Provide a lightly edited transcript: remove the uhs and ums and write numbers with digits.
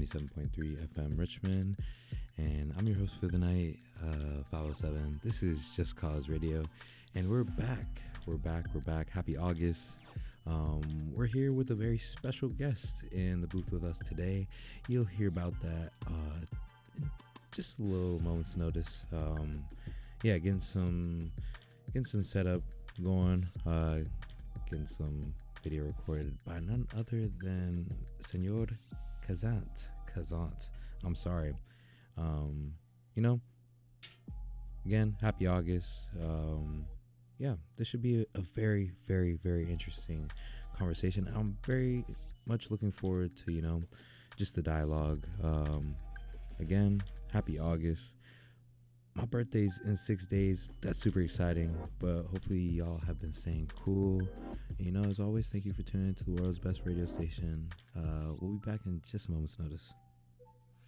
97.3 FM Richmond. And I'm your host for the night, 507. This is Just Cause Radio. And we're back. We're back. Happy August. We're here with a very special guest in the booth with us today. You'll hear about that in just a little moment's notice. Getting some setup going, getting some video recorded by none other than Senor Kazant. I'm sorry. Again, happy August. This should be a very, very, very interesting conversation. I'm very much looking forward to, just the dialogue. Again, happy August. My birthday's in 6 days. That's super exciting, but hopefully y'all have been staying cool. And, as always, thank you for tuning into the world's best radio station. We'll be back in just a moment's notice.